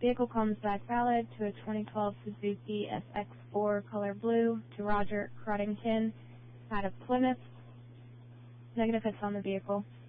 Vehicle comes back valid to a 2012 Suzuki SX4 color blue to Roger Crodington out of Plymouth. Negative hits on the vehicle.